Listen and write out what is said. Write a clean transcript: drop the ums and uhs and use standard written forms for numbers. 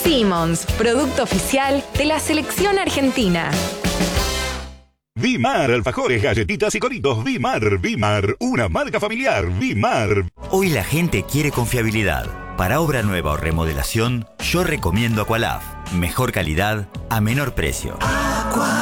Simmons, producto oficial de la selección argentina. Vimar, alfajores, galletitas y coritos. Vimar, una marca familiar. Vimar. Hoy la gente quiere confiabilidad. Para obra nueva o remodelación, yo recomiendo Aqualaf. Mejor calidad a menor precio.